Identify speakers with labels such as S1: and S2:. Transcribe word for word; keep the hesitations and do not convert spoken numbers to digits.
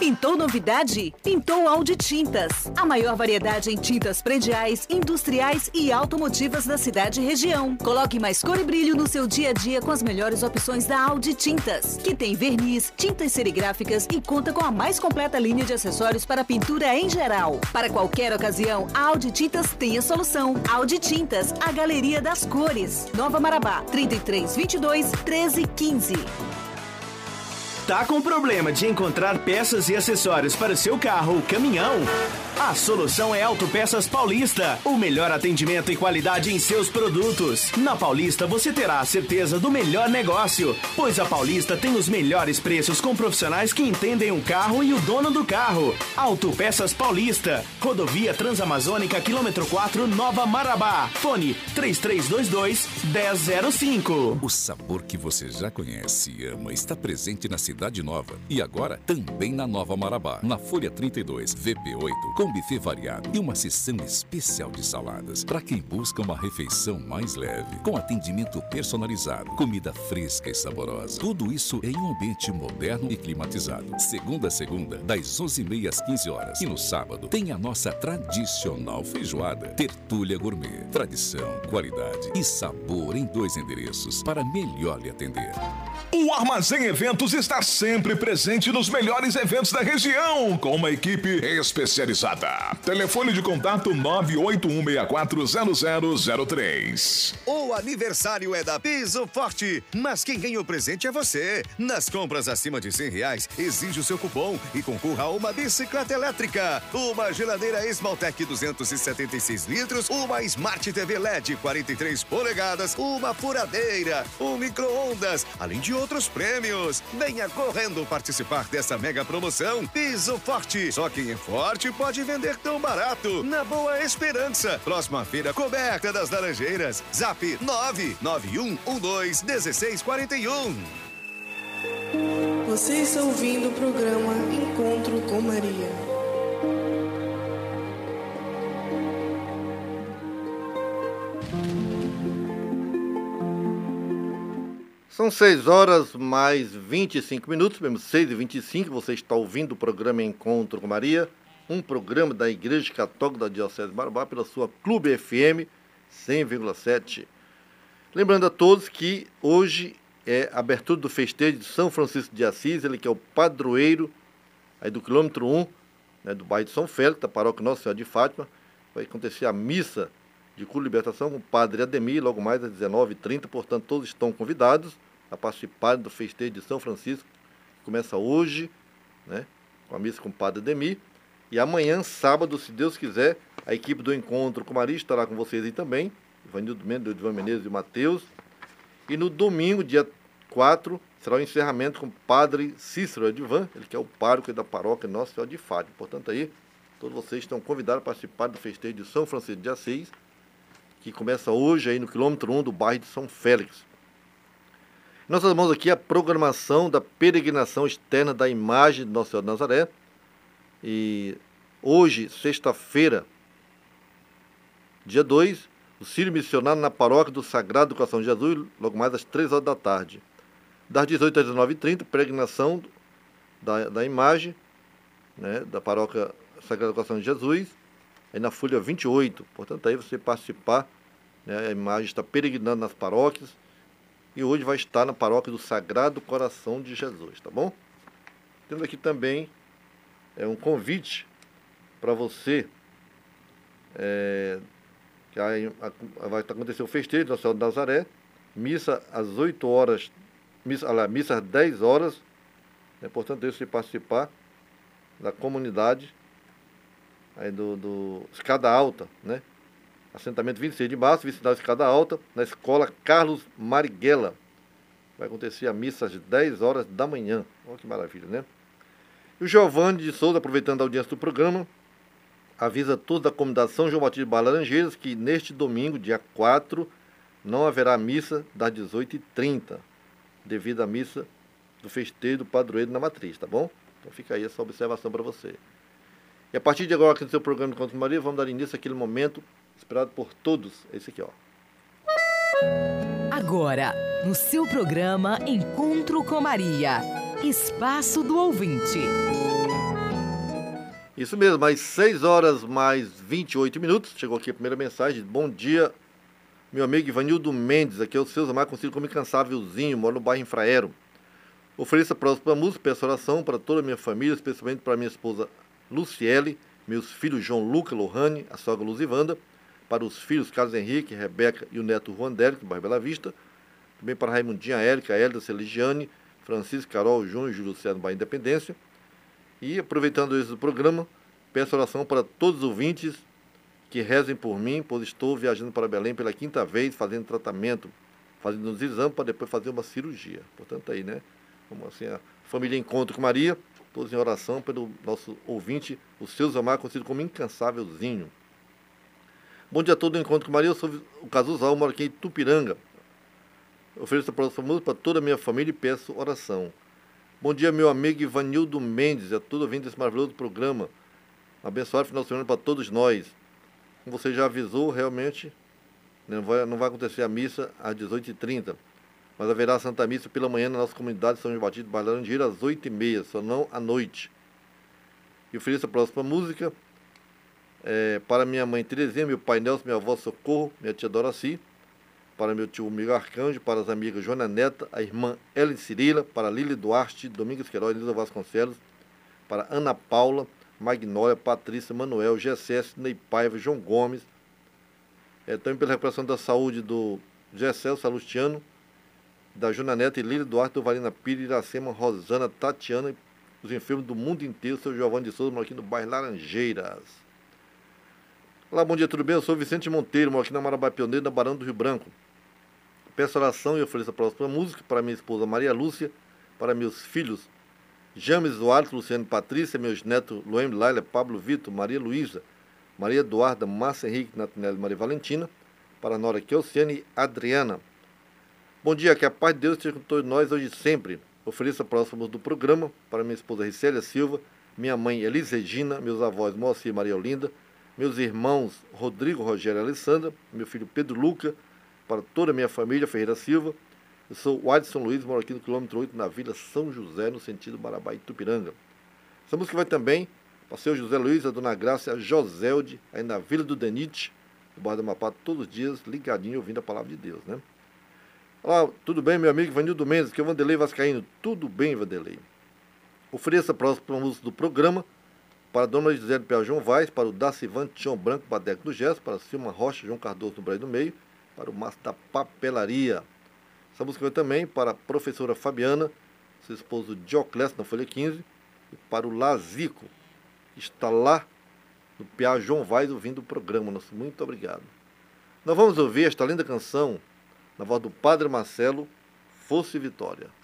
S1: Pintou novidade? Pintou Audi Tintas. A maior variedade em tintas prediais, industriais e automotivas da cidade e região. Coloque mais cor e brilho no seu dia a dia com as melhores opções da Audi Tintas, que tem verniz, tintas serigráficas e conta com a mais completa linha de acessórios para pintura em geral. Para qualquer ocasião, a Audi Tintas tem a solução. Audi Tintas, a galeria das cores. Nova Marabá, trinta e três, vinte e dois, treze, quinze.
S2: Tá com problema de encontrar peças e acessórios para o seu carro ou caminhão? A solução é Autopeças Paulista. O melhor atendimento e qualidade em seus produtos. Na Paulista você terá a certeza do melhor negócio, pois a Paulista tem os melhores preços com profissionais que entendem o carro e o dono do carro. Autopeças Paulista. Rodovia Transamazônica, quilômetro quatro, Nova Marabá. Fone três três dois dois, um zero zero cinco.
S3: O sabor que você já conhece e ama está presente na Cidade Nova e agora também na Nova Marabá. Na Folha trinta e dois, V P oito, com buffet variado e uma seção especial de saladas para quem busca uma refeição mais leve, com atendimento personalizado, comida fresca e saborosa. Tudo isso em um ambiente moderno e climatizado. Segunda a segunda, das onze e meia às quinze horas. E no sábado tem a nossa tradicional feijoada. Tertúlia Gourmet. Tradição, qualidade e sabor em dois endereços para melhor lhe atender.
S4: O Armazém Eventos está sempre presente nos melhores eventos da região, com uma equipe especializada. Telefone de contato nove oito um seis quatro zero zero zero três.
S5: O aniversário é da Piso Forte, mas quem ganha o presente é você. Nas compras acima de cem reais, exige o seu cupom e concorra a uma bicicleta elétrica, uma geladeira Esmaltec duzentos e setenta e seis litros, uma Smart T V L E D quarenta e três polegadas, uma furadeira, um micro-ondas, além de outros prêmios. Venha correndo participar dessa mega promoção. Piso Forte. Só quem é forte pode vender tão barato. Na Boa Esperança. Próxima feira coberta das Laranjeiras. Zap nove nove um um dois um seis quatro um.
S6: Você está ouvindo o programa Encontro com Maria.
S7: São seis horas mais vinte e cinco minutos, mesmo seis e vinte e cinco, você está ouvindo o programa Encontro com Maria, um programa da Igreja Católica da Diocese de Marabá pela sua Clube F M cem vírgula sete. Lembrando a todos que hoje é a abertura do festejo de São Francisco de Assis, ele que é o padroeiro aí do quilômetro um, né, do bairro de São Félix, da paróquia Nossa Senhora de Fátima. Vai acontecer a missa de cura e libertação com o padre Ademir, logo mais às dezenove e trinta, portanto todos estão convidados a participarem do festejo de São Francisco, que começa hoje, né, com a missa com o padre Ademir, e amanhã, sábado, se Deus quiser, a equipe do Encontro com Maria estará com vocês aí também, Ivanildo Mendes, Ivan Menezes e Mateus, e no domingo, dia quatro, será o encerramento com o padre Cícero Edvan, ele que é o pároco da paróquia Nossa Senhora de Fátima. Portanto aí, todos vocês estão convidados a participar do festejo de São Francisco de Assis, que começa hoje aí no quilômetro um do bairro de São Félix. Nós vamos aqui a programação da peregrinação externa da imagem de Nossa Senhora de Nazaré. E hoje, sexta-feira, dia dois, o Círio Missionário na paróquia do Sagrado Coração de Jesus, logo mais às três horas da tarde. Das dezoito às dezenove e trinta, peregrinação da, da imagem, né, da paróquia Sagrado Coração de Jesus, aí na folha vinte e oito. Portanto, aí você participar, né, a imagem está peregrinando nas paróquias, e hoje vai estar na paróquia do Sagrado Coração de Jesus, tá bom? Temos aqui também é, um convite para você, é, que a, a, vai acontecer o festejo da Senhora de Nazaré, missa às oito horas, missa, lá, missa às dez horas, é importante você participar da comunidade aí do, do Escada Alta, né? Assentamento vinte e seis de março, vicinal Escada Alta, na escola Carlos Marighella. Vai acontecer a missa às dez horas da manhã. Olha que maravilha, né? E o Giovanni de Souza, aproveitando a audiência do programa, avisa todos da comunidade São João Batista de Barra Laranjeiras que neste domingo, dia quatro, não haverá missa das dezoito e trinta, devido à missa do festejo do padroeiro na matriz, tá bom? Então fica aí essa observação para você. E a partir de agora, aqui no seu programa Encontro com Maria, vamos dar início àquele momento esperado por todos. Esse aqui, ó.
S1: Agora, no seu programa Encontro com Maria, Espaço do Ouvinte.
S7: Isso mesmo, às seis horas mais vinte e oito minutos. Chegou aqui a primeira mensagem. Bom dia, meu amigo Ivanildo Mendes. Aqui é o seu Zamar, conhecido como Incansávelzinho, moro no bairro Infraero. Ofereça próxima música, peço oração para toda a minha família, especialmente para minha esposa Luciele, meus filhos João Luca, Lohane, a sogra Luzivanda, para os filhos Carlos Henrique, Rebeca e o neto Juan Dérico, do bairro Bela Vista. Também para Raimundinha, Érica, Hélida, Celigiane, Francisco, Carol, Júnior e Júlio Luciano, do bairro Independência. E, aproveitando esse programa, peço oração para todos os ouvintes que rezem por mim, pois estou viajando para Belém pela quinta vez, fazendo tratamento, fazendo uns exames para depois fazer uma cirurgia. Portanto, aí, né? Como assim, a família Encontro com Maria, todos em oração pelo nosso ouvinte, o seu Zamar, conhecido como Incansávelzinho. Bom dia a todos do Encontro com Maria, eu sou o Casuzal, moro aqui em Tupiranga. Ofereço a próxima música para toda a minha família e peço oração. Bom dia, meu amigo Ivanildo Mendes, a todo ouvinte desse maravilhoso programa. Um abençoado final de semana para todos nós. Como você já avisou, realmente não vai, não vai acontecer a missa às dezoito e trinta, mas haverá a Santa Missa pela manhã na nossa comunidade São João Batista, Bairro Laranjeira, às oito e meia, só não à noite. E ofereço a próxima música é, para minha mãe Terezinha, meu pai Nelson, minha avó Socorro, minha tia Doraci, para meu tio Miguel Arcanjo, para as amigas Joana Neta, a irmã Ellen Cirila, para Lili Duarte, Domingos Queiroz, Lisa Vasconcelos, para Ana Paula, Magnólia, Patrícia, Manuel, Gessé, Ney Paiva, João Gomes, é, também pela recuperação da saúde do Gessé Salustiano, da Joana Neta e Lili Duarte, do Valina Pires, Iracema, Rosana, Tatiana, e os enfermos do mundo inteiro, seu Giovanni de Souza, moro aqui no bairro Laranjeiras. Olá, bom dia, tudo bem? Eu sou Vicente Monteiro, moro aqui na Marabá Pioneiro, na Barão do Rio Branco. Peço oração e ofereço a próxima música para minha esposa Maria Lúcia, para meus filhos James Duarte, Luciano e Patrícia, meus netos Luem, Laila, Pablo Vitor, Maria Luísa, Maria Eduarda, Márcia Henrique, Natinelli e Maria Valentina, para a nora Kelciane e Adriana. Bom dia, que a paz de Deus esteja com todos nós hoje e sempre. Ofereço a próxima música do programa para minha esposa Ricélia Silva, minha mãe Elise Regina, meus avós Moacir e Maria Olinda, meus irmãos Rodrigo, Rogério e Alessandra, meu filho Pedro Luca, para toda a minha família Ferreira Silva. Eu sou o Adson Luiz, moro aqui no quilômetro oito, na Vila São José, no sentido Marabá e Tupiranga. Essa música vai também para o seu José Luiz, a Dona Graça e a Joselde, aí na Vila do Denite, no bairro do Amapá, todos os dias ligadinho, ouvindo a palavra de Deus, né? Olá, tudo bem, meu amigo Ivanildo Mendes, que é o Vanderlei Vascaíno. Tudo bem, Vanderlei? Ofereça a próxima música do programa para a Dona Gisele Pia João Vaz, para o Dacivan Tião Branco, Badeco do Gesso, para a Silma Rocha, João Cardoso, no Brasil do Meio, para o Márcio da Papelaria. Essa música vai também para a professora Fabiana, seu esposo Dioclésio, na Folha quinze, e para o Lazico, que está lá no Pia João Vaz, ouvindo o programa. Nosso muito obrigado. Nós vamos ouvir esta linda canção na voz do Padre Marcelo, Força e Vitória.